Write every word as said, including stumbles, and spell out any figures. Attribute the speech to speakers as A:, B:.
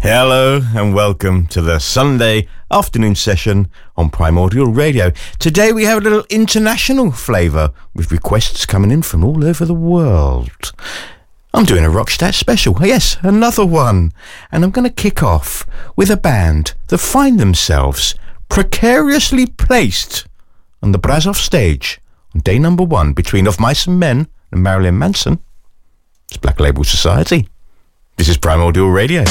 A: Hello and welcome to the Sunday afternoon session on Primordial Radio. Today we have a little international flavour with requests coming in from all over the world. I'm doing a Rockstat special, yes, another one. And I'm going to kick off with a band that find themselves precariously placed on the Brazoff stage on day number one between Of Mice and Men and Marilyn Manson. It's Black Label Society. This is Primordial Radio.